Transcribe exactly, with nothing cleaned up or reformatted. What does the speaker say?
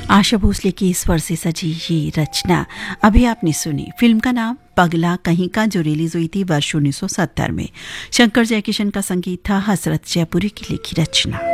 आशा भोसले की स्वर से सजी ये रचना अभी आपने सुनी। फिल्म का नाम पगला कहीं का, जो रिलीज हुई थी वर्ष उन्नीस सौ सत्तर में। शंकर जयकिशन का संगीत था, हसरत जयपुरी की लिखी रचना।